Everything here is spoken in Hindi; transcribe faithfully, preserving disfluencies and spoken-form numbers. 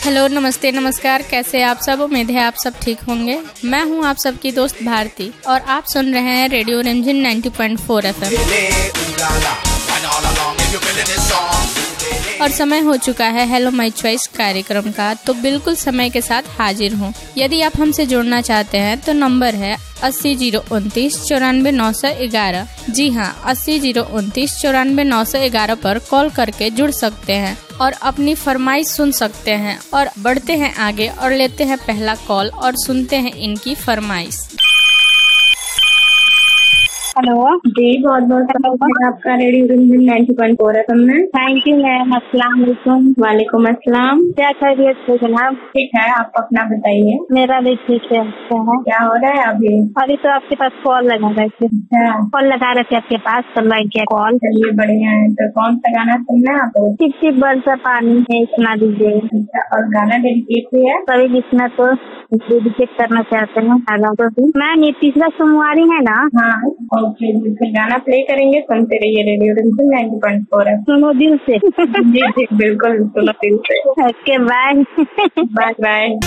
हेलो, नमस्ते, नमस्कार। कैसे आप सब? उम्मीद है आप सब ठीक होंगे। मैं हूं आप सबकी दोस्त भारती और आप सुन रहे हैं रेडियो रंजन नब्बे पॉइंट चार एफएम। और समय हो चुका है हेलो माय चॉइस कार्यक्रम का, तो बिल्कुल समय के साथ हाजिर हूँ। यदि आप हमसे जुड़ना चाहते हैं तो नंबर है अस्सी जीरो उनतीस चौरानवे नौ सौ ग्यारह। जी हाँ, अस्सी जीरो उनतीस चौरानवे नौ सौ ग्यारह पर कॉल करके जुड़ सकते हैं और अपनी फरमाइश सुन सकते हैं। और बढ़ते हैं आगे और लेते हैं पहला कॉल और सुनते हैं इनकी फरमाइश। हेलो जी, बहुत बहुत स्वागत है आपका रेडियो रंजन नब्बे पॉइंट चार एफएम में। Thank you ma'am. अस्सलाम वालेकुम। वालेकुम अस्सलाम। क्या खैरियत है जनाब? ठीक है, आप अपना बताइए। मेरा भी ठीक है। अच्छा है। क्या हो रहा है अभी? अभी तो आपके पास कॉल लगा रहे थे। कॉल लगा रहे थे आपके पास, तो लग गया कॉल। चलिए बढ़िया है। तो कौन सा गाना सुनना है आपको? टिप टिप बरसा पानी है, सुना दीजिए। और गाना डेडिकेट भी है? सभी लिखना तो डेडिकेट करना चाहते हैं। मैम ये तीसरा सोमवारी है ना? हाँ, ओके। फिर गाना प्ले करेंगे, सुनते रहिए रेडियो रंजन नब्बे पॉइंट चार। सुनो दिल से। जी जी बिल्कुल, सुनो दिल से। Okay, bye. Bye bye.